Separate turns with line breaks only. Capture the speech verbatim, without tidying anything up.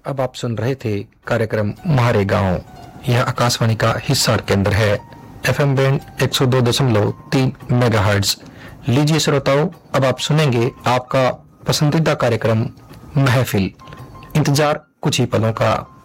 अब आप सुन रहे थे कार्यक्रम म्हारे गांव। यह आकाशवाणी का हिस्सार केंद्र है। एफएम बैंड एक सौ दो दशमलव तीन मेगाहर्ट्ज। लीजिए श्रोताओं, अब आप सुनेंगे आपका पसंदीदा कार्यक्रम महफिल। इंतजार कुछ ही पलों का।